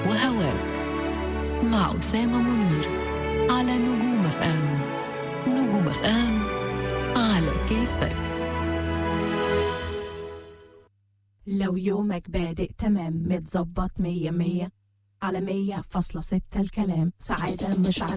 وهواك مع أسامة منير على نجوم اف ام. نجوم اف ام على كيفك. لو يومك بادئ تمام متظبط 100 100 على 100.6 الكلام سعادة مش